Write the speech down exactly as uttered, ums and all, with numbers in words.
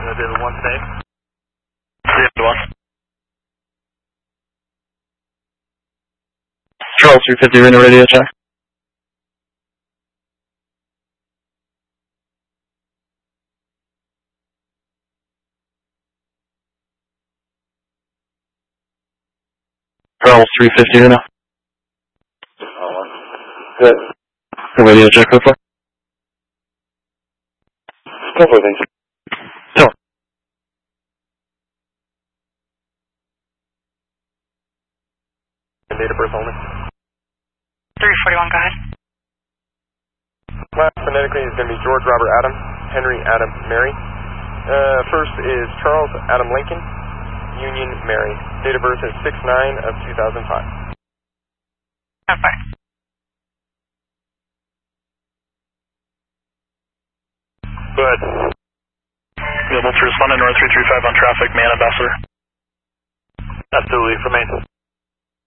David one today. David one. Charles three fifty, Reno radio check. Charles three fifty, Reno. Good. The radio check, go for it. Go for it, thanks. Sure. Date of birth only. three forty-one, go ahead. Last phonetically is going to be George Robert Adam, Henry Adam Mary. Uh, first is Charles Adam Lincoln, Union Mary. Date of birth is six nine of two thousand five. Okay. Go ahead. Available to respond to North three three five on traffic, man ambassador. Absolutely, for Maine.